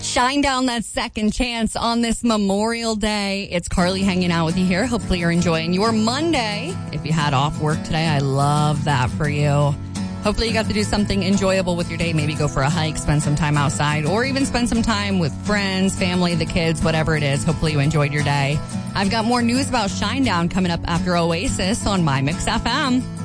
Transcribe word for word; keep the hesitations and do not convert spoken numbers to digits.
Shine down that second chance on this Memorial Day. It's Carly hanging out with you here. Hopefully you're enjoying your Monday. If you had off work today, I love that for you. Hopefully you got to do something enjoyable with your day. Maybe go for a hike, spend some time outside, or even spend some time with friends, family, the kids, whatever it is. Hopefully you enjoyed your day. I've got more news about Shinedown coming up after Oasis on My Mix F M.